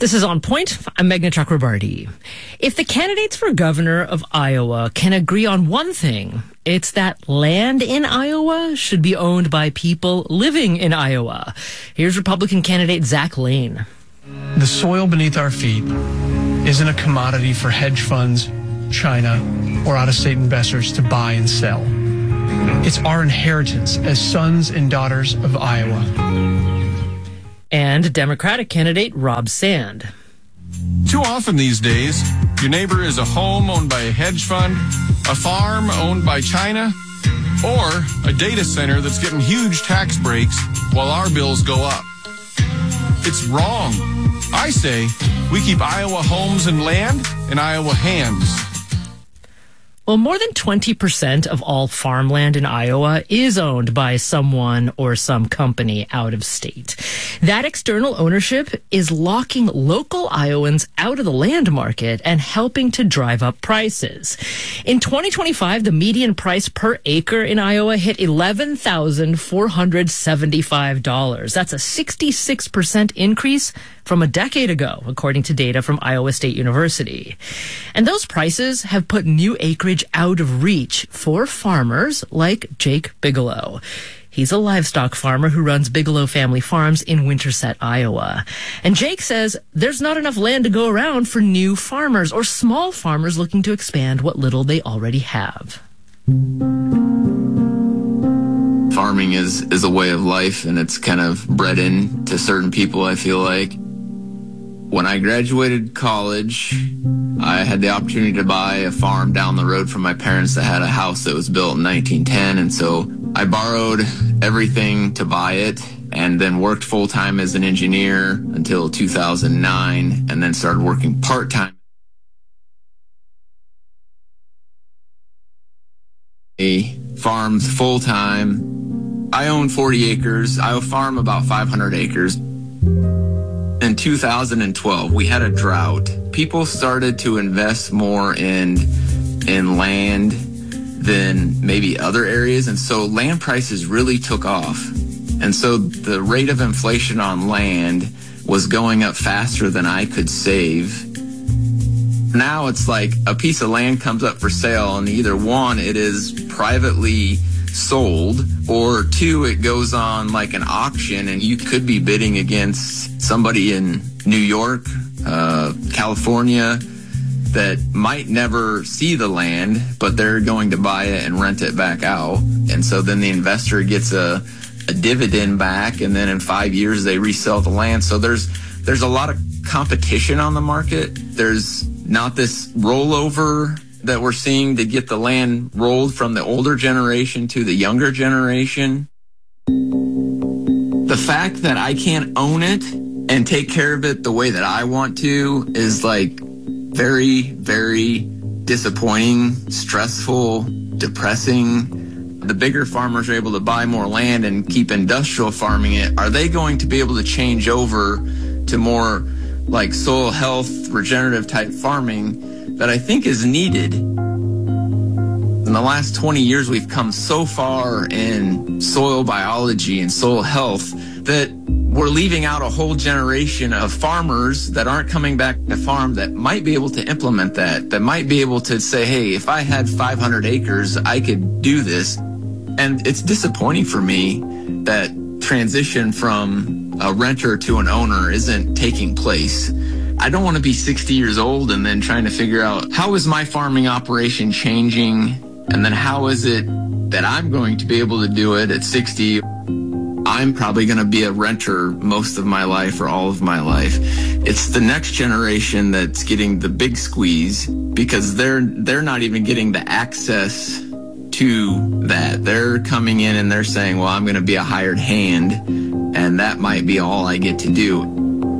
This is On Point. I'm Meghna Chakrabarti. If the candidates for governor of Iowa can agree on one thing, it's that land in Iowa should be owned by people living in Iowa. Here's Republican candidate Zach Lane. The soil beneath our feet isn't a commodity for hedge funds, China, or out-of-state investors to buy and sell. It's our inheritance as sons and daughters of Iowa. And Democratic candidate Rob Sand. Too often these days, your neighbor is a home owned by a hedge fund, a farm owned by China, or a data center that's getting huge tax breaks while our bills go up. It's wrong. I say we keep Iowa homes and land in Iowa hands. Well, more than 20% of all farmland in Iowa is owned by someone or some company out of state. That external ownership is locking local Iowans out of the land market and helping to drive up prices. In 2025, the median price per acre in Iowa hit $11,475. That's a 66% increase from a decade ago, according to data from Iowa State University. And those prices have put new acreage out of reach for farmers like Jake Bigelow. He's a livestock farmer who runs Bigelow Family Farms in Winterset, Iowa. And Jake says there's not enough land to go around for new farmers or small farmers looking to expand what little they already have. Farming is a way of life, and it's kind of bred into certain people, I feel like. When I graduated college, I had the opportunity to buy a farm down the road from my parents that had a house that was built in 1910. And so I borrowed everything to buy it and then worked full-time as an engineer until 2009 and then started working part-time. Farmed full-time. I own 40 acres. I farm about 500 acres. In 2012, we had a drought. People started to invest more in land than maybe other areas, and so land prices really took off. And so the rate of inflation on land was going up faster than I could save. Now it's like a piece of land comes up for sale, and either one, it is privately sold, or two, it goes on like an auction and you could be bidding against somebody in New York, California, that might never see the land, but they're going to buy it and rent it back out. And so then the investor gets a dividend back, and then in 5 years they resell the land. So there's a lot of competition on the market. There's not this rollover that we're seeing to get the land rolled from the older generation to the younger generation. The fact that I can't own it and take care of it the way that I want to is like very, very disappointing, stressful, depressing. The bigger farmers are able to buy more land and keep industrial farming it. Are they going to be able to change over to more like soil health, regenerative type farming that I think is needed? In the last 20 years, we've come so far in soil biology and soil health that we're leaving out a whole generation of farmers that aren't coming back to farm that might be able to implement that might be able to say, hey, if I had 500 acres, I could do this. And it's disappointing for me that transition from a renter to an owner isn't taking place. I don't want to be 60 years old and then trying to figure out how is my farming operation changing, and then how is it that I'm going to be able to do it at 60. I'm probably going to be a renter most of my life or all of my life. It's the next generation that's getting the big squeeze because they're not even getting the access to that. They're coming in and they're saying, well, I'm going to be a hired hand, and that might be all I get to do.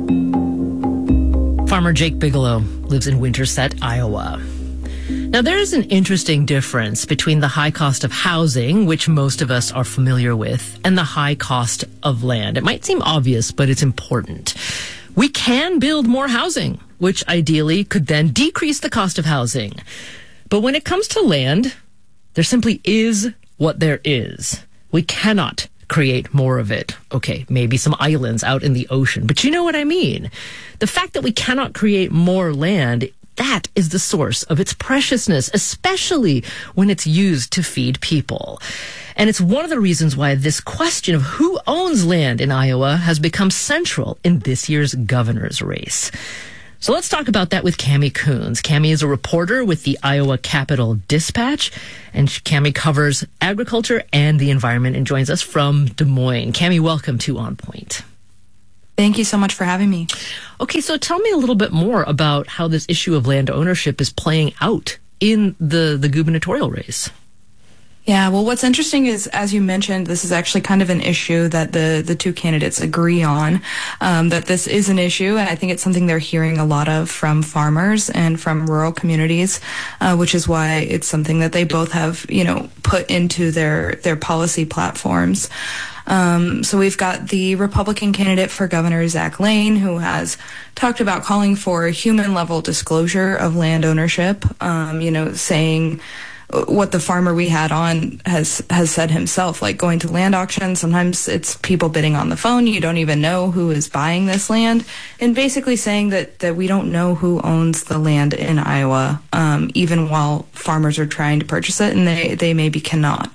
Farmer Jake Bigelow lives in Winterset, Iowa. Now, there is an interesting difference between the high cost of housing, which most of us are familiar with, and the high cost of land. It might seem obvious, but it's important. We can build more housing, which ideally could then decrease the cost of housing. But when it comes to land, there simply is what there is. We cannot create more of it. Okay, maybe some islands out in the ocean, but you know what I mean. The fact that we cannot create more land, that is the source of its preciousness, especially when it's used to feed people. And it's one of the reasons why this question of who owns land in Iowa has become central in this year's governor's race. So let's talk about that with Cami Coons. Cami is a reporter with the Iowa Capital Dispatch, and Cami covers agriculture and the environment and joins us from Des Moines. Cami, welcome to On Point. Thank you so much for having me. Okay, so tell me a little bit more about how this issue of land ownership is playing out in the gubernatorial race. Yeah, well, what's interesting is, as you mentioned, this is actually kind of an issue that the two candidates agree on, that this is an issue, and I think it's something they're hearing a lot of from farmers and from rural communities, which is why it's something that they both have, put into their policy platforms. So we've got the Republican candidate for governor, Zach Lane, who has talked about calling for human-level disclosure of land ownership, saying what the farmer we had on has said himself, like going to land auctions. Sometimes it's people bidding on the phone. You don't even know who is buying this land, and basically saying that we don't know who owns the land in Iowa, even while farmers are trying to purchase it, and they maybe cannot.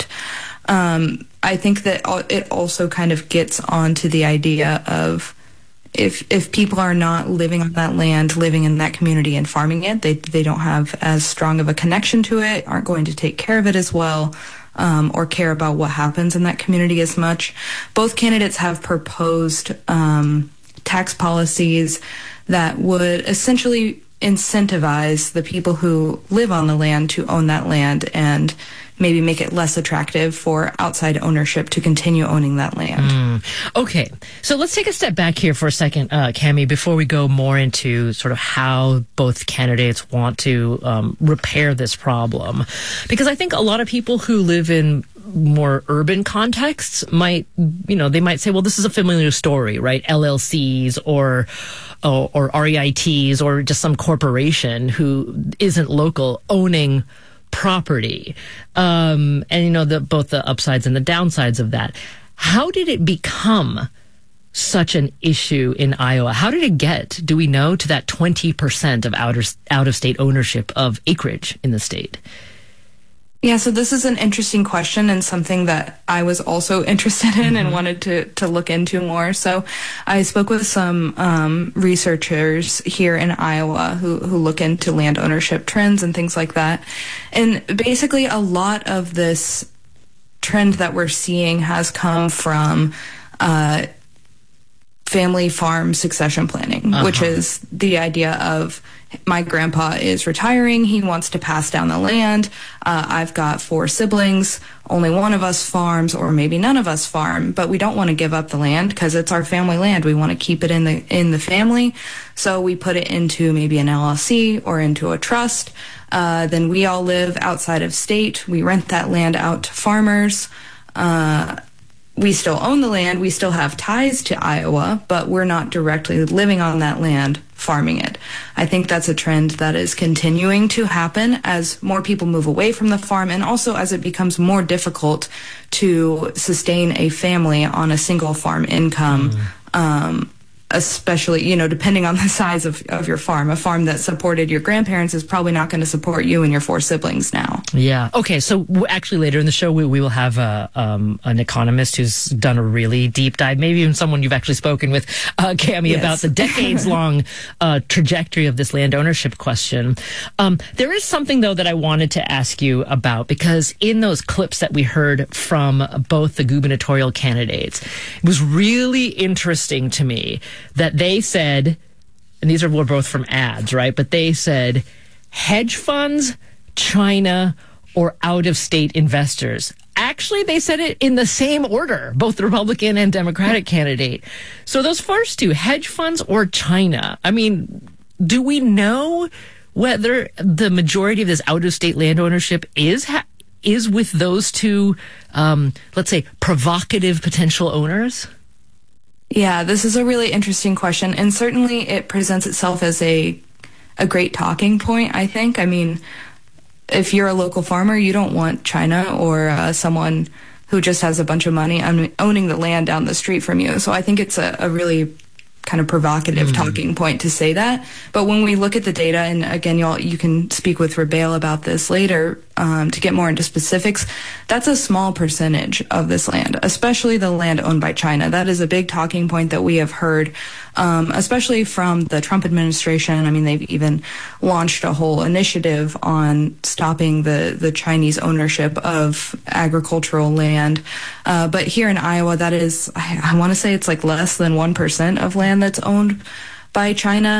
I think that it also kind of gets onto the idea of if people are not living on that land, living in that community and farming it, they don't have as strong of a connection to it, aren't going to take care of it as well, or care about what happens in that community as much. Both candidates have proposed tax policies that would essentially incentivize the people who live on the land to own that land and maybe make it less attractive for outside ownership to continue owning that land. Okay, so let's take a step back here for a second, Cami, before we go more into sort of how both candidates want to repair this problem. Because I think a lot of people who live in more urban contexts might say, well, this is a familiar story, right? LLCs or REITs or just some corporation who isn't local owning property, and both the upsides and the downsides of that. How did it become such an issue in Iowa? How did it get, do we know, to that 20% of out-of-state ownership of acreage in the state? Yeah, so this is an interesting question and something that I was also interested in and wanted to look into more. So I spoke with some researchers here in Iowa who look into land ownership trends and things like that. And basically a lot of this trend that we're seeing has come from family farm succession planning, which is the idea of my grandpa is retiring. He wants to pass down the land. I've got 4 siblings. Only one of us farms, or maybe none of us farm, but we don't want to give up the land because it's our family land. We want to keep it in the family. So we put it into maybe an LLC or into a trust. Then we all live outside of state. We rent that land out to farmers. We still own the land, we still have ties to Iowa, but we're not directly living on that land, farming it. I think that's a trend that is continuing to happen as more people move away from the farm, and also as it becomes more difficult to sustain a family on a single farm income. Especially, depending on the size of your farm. A farm that supported your grandparents is probably not going to support you and your 4 siblings now. Yeah. Okay. So actually later in the show, we will have an economist who's done a really deep dive, maybe even someone you've actually spoken with, Cami, yes, about the decades-long trajectory of this land ownership question. There is something, though, that I wanted to ask you about, because in those clips that we heard from both the gubernatorial candidates, it was really interesting to me that they said, and these were both from ads, right? But they said, hedge funds, China, or out-of-state investors. Actually, they said it in the same order, both the Republican and Democratic candidate. So those first two, hedge funds or China, I mean, do we know whether the majority of this out-of-state land ownership is with those two, let's say, provocative potential owners? Yeah, this is a really interesting question, and certainly it presents itself as a great talking point, I think. I mean, if you're a local farmer, you don't want China or someone who just has a bunch of money owning the land down the street from you. So I think it's a really kind of provocative talking point to say that. But when we look at the data, and again, you can speak with Rabail about this later to get more into specifics, that's a small percentage of this land, especially the land owned by China. That is a big talking point that we have heard, especially from the Trump administration. I mean, they've even launched a whole initiative on stopping the Chinese ownership of agricultural land. But here in Iowa, that is, I want to say it's like less than 1% of land that's owned by China.